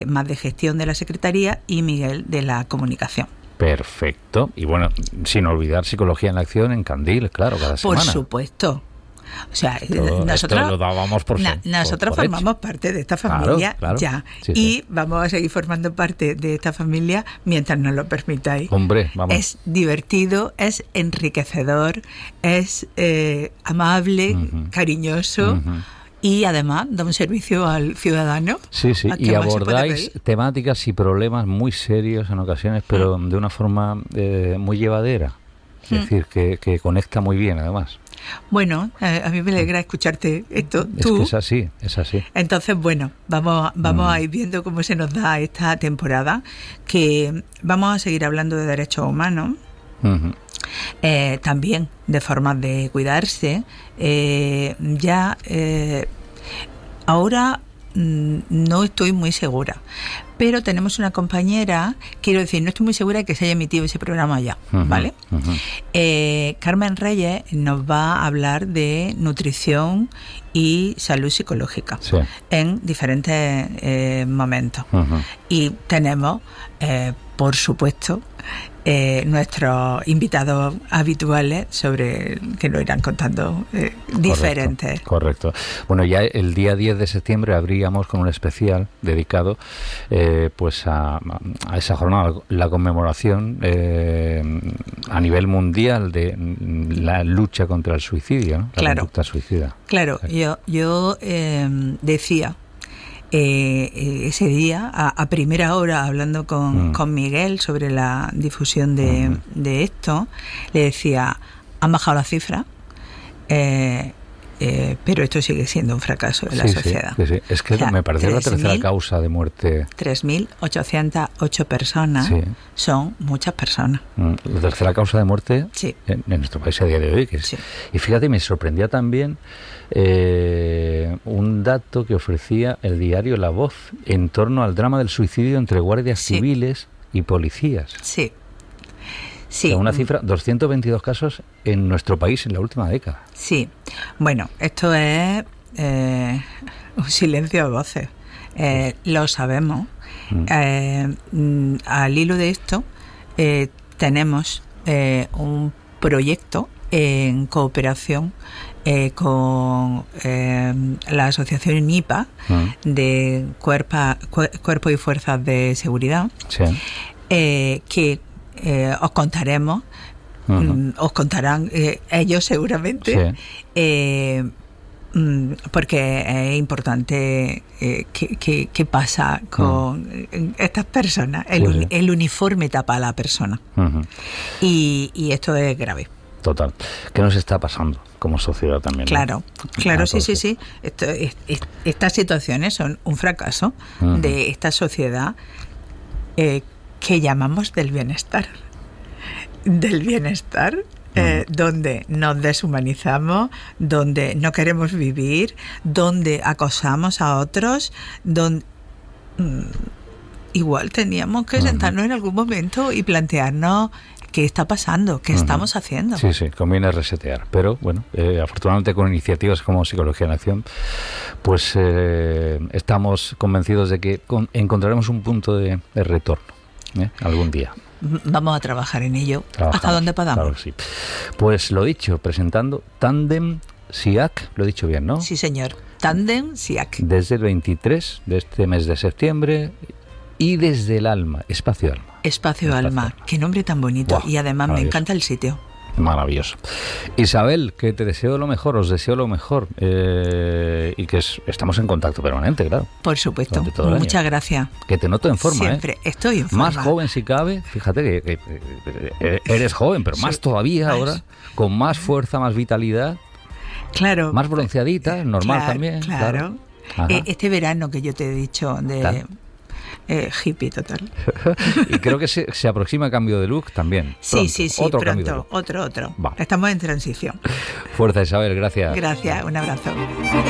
más de gestión de la Secretaría, y Miguel de la comunicación. Perfecto. Y bueno, sin olvidar Psicología en la Acción en Candil, claro, cada semana. Por supuesto. O sea, nosotros lo dábamos nosotros formamos parte de esta familia, claro. ya. Sí, y sí. vamos a seguir formando parte de esta familia mientras nos lo permitáis. Hombre, vamos. Es divertido, es enriquecedor, es amable, cariñoso. Y además da un servicio al ciudadano. Sí, sí, y abordáis temáticas y problemas muy serios en ocasiones, pero de una forma muy llevadera. Es decir, que conecta muy bien, además. Bueno, a mí me alegra escucharte esto. Es que es así, es así. Entonces, bueno, vamos a ir viendo cómo se nos da esta temporada, que vamos a seguir hablando de derechos humanos. También de formas de cuidarse. Ahora no estoy muy segura, pero tenemos una compañera, quiero decir, no estoy muy segura de que se haya emitido ese programa ya, ¿vale? Carmen Reyes nos va a hablar de nutrición y salud psicológica en diferentes momentos. Y tenemos, por supuesto, nuestros invitados habituales que nos irán contando diferentes. Correcto. Bueno, ya el día 10 de septiembre abríamos con un especial dedicado pues a esa jornada, la conmemoración a nivel mundial de la lucha contra el suicidio, ¿no? La conducta suicida. Claro, yo decía ese día, a primera hora, hablando con Miguel sobre la difusión de esto, le decía, han bajado las cifras, pero esto sigue siendo un fracaso de la sociedad. Sí. Es que me pareció la tercera causa de muerte. 3.808 personas son muchas personas. La tercera causa de muerte en nuestro país a día de hoy. Y fíjate, me sorprendía también un dato que ofrecía el diario La Voz en torno al drama del suicidio entre guardias civiles y policías. Sí. O sea, una cifra, 222 casos en nuestro país en la última década. Sí. Bueno, esto es un silencio de voces. Lo sabemos. Al hilo de esto, tenemos un proyecto en cooperación con la asociación NIPA de Cuerpo y Fuerzas de Seguridad, que os contaremos, os contarán ellos seguramente, porque es importante qué pasa con estas personas. El uniforme tapa a la persona, y esto es grave. Total. ¿Qué nos está pasando como sociedad también? Claro, sí. Estas situaciones son un fracaso de esta sociedad que llamamos del bienestar. Donde nos deshumanizamos, donde no queremos vivir, donde acosamos a otros, donde igual teníamos que sentarnos en algún momento y plantearnos qué está pasando, qué estamos haciendo. Sí, conviene resetear. Pero bueno, afortunadamente con iniciativas como Psicología en Acción, pues estamos convencidos de que encontraremos un punto de retorno algún día. Vamos a trabajar en ello hasta donde podamos. Claro, sí. Pues lo dicho, presentando Tándem SIAC, lo he dicho bien, ¿no? Sí, señor. Tándem SIAC. Desde el 23 de este mes de septiembre y desde el Alma, Espacio Alma. Espacio Alma, qué nombre tan bonito. Wow, y además me encanta el sitio. Maravilloso. Isabel, que te deseo lo mejor, os deseo lo mejor, y que estamos en contacto permanente, claro. Por supuesto. Muchas gracias. Que te noto en forma. Siempre estoy en forma. Más joven si cabe, fíjate que eres joven, pero más todavía ahora, con más fuerza, más vitalidad. Claro. Más bronceadita, normal también. Claro. Este verano que yo te he dicho de... hippie total. Y creo que se aproxima cambio de look también. Sí, otro pronto, otro. Estamos en transición. Fuerza, Isabel, gracias. Gracias, un abrazo.